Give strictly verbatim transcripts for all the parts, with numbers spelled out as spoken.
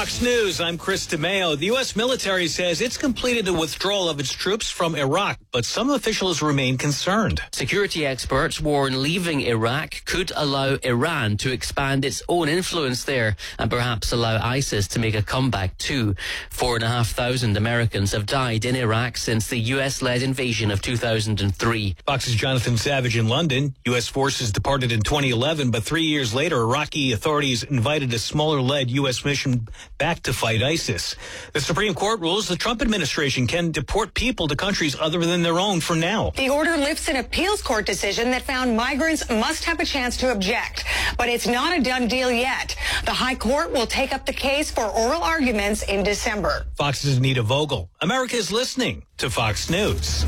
Fox News, I'm Chris DeMeo. The U S military says it's completed the withdrawal of its troops from Iraq, but some officials remain concerned. Security experts warn leaving Iraq could allow Iran to expand its own influence there and perhaps allow ISIS to make a comeback too. Four and a half thousand Americans have died in Iraq since the U S-led invasion of two thousand three. Fox's Jonathan Savage in London. U S forces departed in twenty eleven, but three years later, Iraqi authorities invited a smaller-led U S mission back to fight ISIS. The Supreme Court rules the Trump administration can deport people to countries other than their own for now. The order lifts an appeals court decision that found migrants must have a chance to object. But it's not a done deal yet. The High Court will take up the case for oral arguments in December. Fox's Anita Vogel. America is listening to Fox News.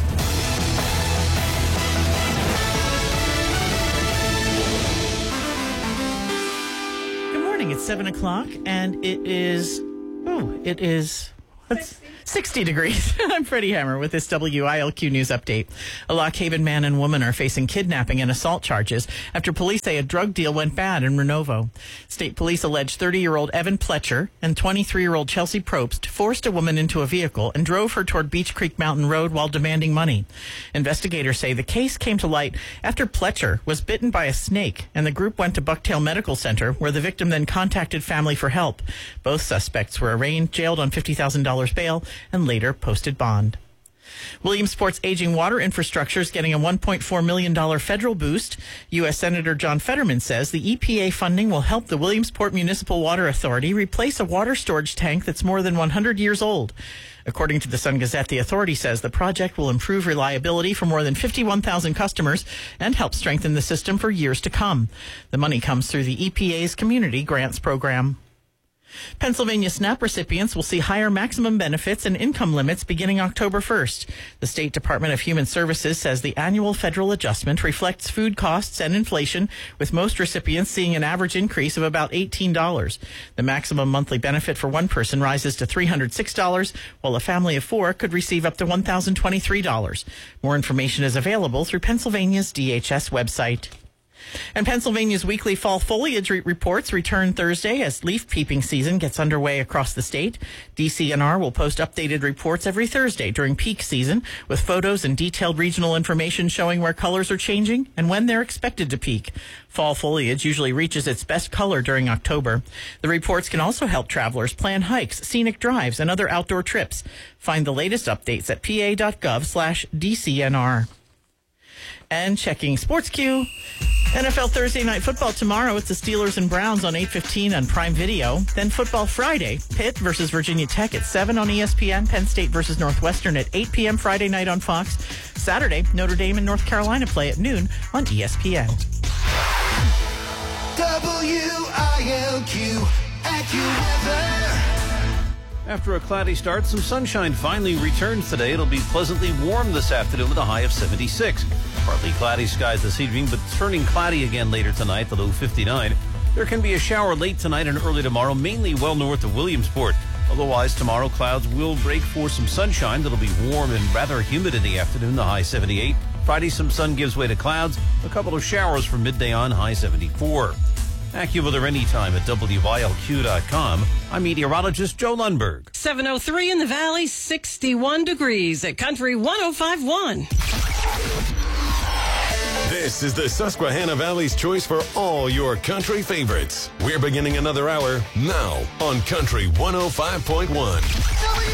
It's seven o'clock, and it is, oh, it is, what's, sixty degrees. I'm Freddie Hammer with this W I L Q News Update. A Lock Haven man and woman are facing kidnapping and assault charges after police say a drug deal went bad in Renovo. State police allege thirty-year-old Evan Pletcher and twenty-three-year-old Chelsea Probst forced a woman into a vehicle and drove her toward Beach Creek Mountain Road while demanding money. Investigators say the case came to light after Pletcher was bitten by a snake, and the group went to Bucktail Medical Center, where the victim then contacted family for help. Both suspects were arraigned, jailed on fifty thousand dollars bail, and later posted bond. Williamsport's aging water infrastructure is getting a one point four million dollars federal boost. U S Senator John Fetterman says the E P A funding will help the Williamsport Municipal Water Authority replace a water storage tank that's more than one hundred years old. According to the Sun Gazette, the authority says the project will improve reliability for more than fifty-one thousand customers and help strengthen the system for years to come. The money comes through the E P A's Community Grants Program. Pennsylvania SNAP recipients will see higher maximum benefits and income limits beginning October first. The State Department of Human Services says the annual federal adjustment reflects food costs and inflation, with most recipients seeing an average increase of about eighteen dollars. The maximum monthly benefit for one person rises to three hundred six dollars, while a family of four could receive up to one thousand twenty-three dollars. More information is available through Pennsylvania's D H S website. And Pennsylvania's weekly fall foliage re- reports return Thursday as leaf peeping season gets underway across the state. D C N R will post updated reports every Thursday during peak season, with photos and detailed regional information showing where colors are changing and when they're expected to peak. Fall foliage usually reaches its best color during October. The reports can also help travelers plan hikes, scenic drives, and other outdoor trips. Find the latest updates at pa.gov slash DCNR. And checking Sports Q. N F L Thursday Night Football tomorrow. It's the Steelers and Browns on eight fifteen on Prime Video. Then Football Friday. Pitt versus Virginia Tech at seven on E S P N. Penn State versus Northwestern at eight p.m. Friday night on Fox. Saturday, Notre Dame and North Carolina play at noon on E S P N. W I L Q AccuWeather. After a cloudy start, some sunshine finally returns today. It'll be pleasantly warm this afternoon with a high of seventy-six. Partly cloudy skies this evening, but turning cloudy again later tonight, the low fifty-nine. There can be a shower late tonight and early tomorrow, mainly well north of Williamsport. Otherwise, tomorrow clouds will break for some sunshine. That'll be warm and rather humid in the afternoon, the high seventy-eight. Friday, some sun gives way to clouds. A couple of showers from midday on, high seventy-four. AccuWeather anytime at W I L Q dot com. I'm meteorologist Joe Lundberg. seven oh three in the Valley, sixty-one degrees at Country one oh five point one. This is the Susquehanna Valley's choice for all your country favorites. We're beginning another hour now on Country one oh five point one.